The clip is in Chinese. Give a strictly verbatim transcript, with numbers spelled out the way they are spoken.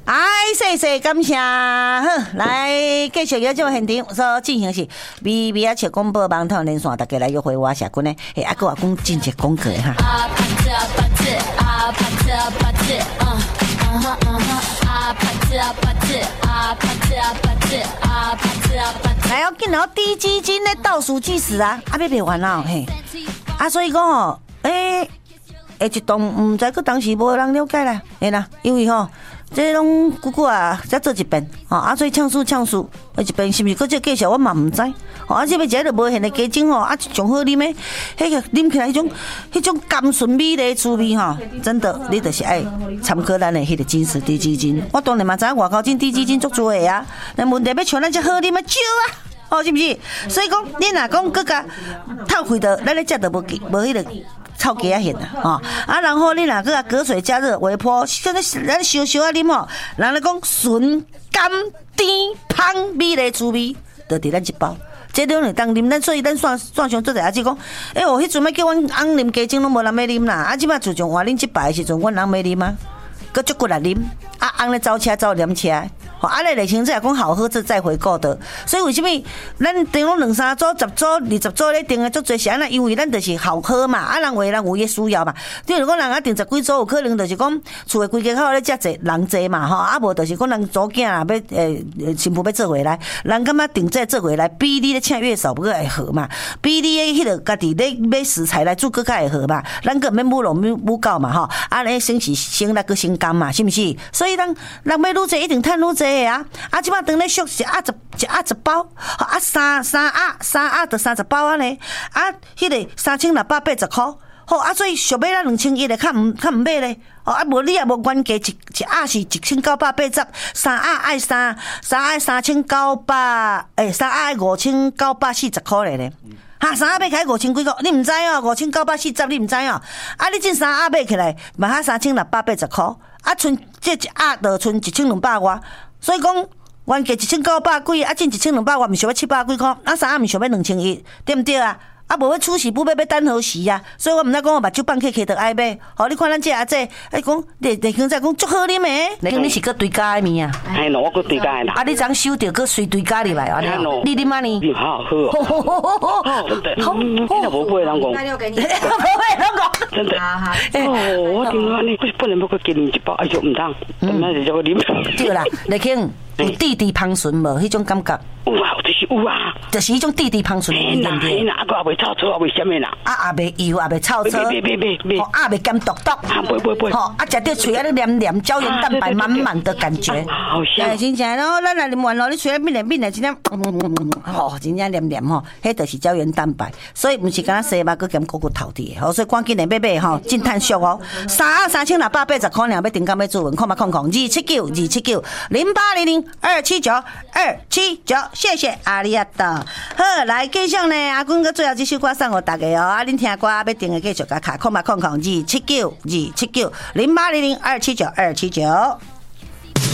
哎，谢谢感谢，好，来继续邀请现场所进行是微微啊切广播网头连线，大家来约会我社群呢，诶，啊，个话讲真一广告哈。啊，拍子啊，拍子啊，拍子啊，拍子，嗯嗯哼嗯哼，啊，拍子啊，拍子啊，拍子啊，拍子啊，拍子啊，拍子。来，我见到低基金的倒数计时啊，啊，别别完了嘿，啊，所以讲哦，诶、欸。诶，一栋毋知佮当时无人了解啦，嘿啦，因为吼，这拢久久啊，才做一遍，吼，啊，所以唱数唱数，啊一遍是毋是佮这介绍我嘛毋知，吼，啊，这要食着无现的鸡精吼，啊，上好啉的，迄个啉起来迄种迄种甘醇美丽滋味吼，真的，你就是爱参考咱的迄个金石低基金，我当然嘛知影外口进低基金足多的啊，但问题要像咱这好啉的酒啊。哦，是不是？所以讲，你若讲佮甲透开的，咱咧食着无无迄个臭鸡仔现啊，吼啊，然后你若佮隔水加热微波，现在咱烧烧啊啉哦，人咧讲纯甘甜香美丽滋味，就伫咱一包。这种你当啉，咱所以咱算算上做者阿姊讲，哎呦，迄阵要叫阮翁啉鸡精拢无人要啉啦，啊，即摆自从换恁即摆的时阵，阮人要啉啊，佮足骨来啉，啊，翁咧走车走黏车。好，啊，你来清这讲好喝，这再回购的。所以为什么咱订拢两三组、十组、二十组咧订的足侪是安那？因为咱就是好喝嘛，啊，人为人有伊需要嘛。比如讲人啊订十几组，有可能就是讲厝的规家口咧遮侪人侪嘛，吼，啊无就是讲人祖囝啊要诶新妇要做回来，人感觉订这做回来比你咧请月嫂不过会好嘛，比你迄个家己咧买食材来煮更较会好嘛，咱个免母龙母狗嘛，吼，啊，咧先是先来个先甘嘛，是毋是？所以人人要愈济一定趁愈济。啊！啊，即摆当咧俗是压十一压一包，啊三三压三压得三十包啊呢！啊，迄个三千六百八十块，好啊，所以俗买咱两千一的，较毋较毋买咧。哦啊，无你也无原价一一压是一千九百八十，三压爱三三压三千九百，诶，三压五千九百四十块咧咧。哈，三压买起来五千几块，你毋知哦，五千九百四十你毋知哦。啊，你这三压买起来嘛，哈三千六百八十块，啊，剩这一压就剩一千两百外。所以讲，原价一千九百几，啊，进一千两百，我毋想要七百几块，啊，三啊毋想要两千一，对毋对啊？啊，无要出时不买要等何时啊？所以我毋知讲我目睭放起起着爱买。好，你看咱这阿姐，哎讲，你你现在讲足好啉诶，你讲你是个对家的面啊？ 哎喏，我个对家的。 啊，你怎收着个随对家入来啊？你啉安尼？ 好好好，好，真的，好，真的无会人讲。 那就给你，无会人讲。 真的。哦，我听讲你不能不去给你一包，哎呦唔当，咁样就叫我啉。 对啦，丽卿。有滴滴香醇无？迄种感觉？ 有啊，就是有啊， 就是迄种滴滴香醇的味道。 嘿啦，啊个也袂臭臭，也袂什么啦。 啊，也袂油，也袂臭臭。 别别别别， 哦，也袂咸毒毒。 啊，不不不。 吼，啊，食到嘴啊，你黏黏，胶原蛋白满满的感觉。 好香。 哎，真正咯，咱来啉完咯，你嘴啊变来变来，真正，吼，真正黏黏吼，迄就是胶原蛋白，所以毋是敢若西肉佮咸骨骨头的，吼，所以赶紧来买买吼，真趁俗哦。三啊三千六百八十块尔，要订购要做文，看嘛看看，二七九二七九零八零零二七九。二七九，谢谢阿里亚多。好，来继续呢，阿君哥最后这首歌送给大家哦。啊，恁听歌要订的继续甲卡，看嘛看看，二七九二七九零八零零二七九二七九。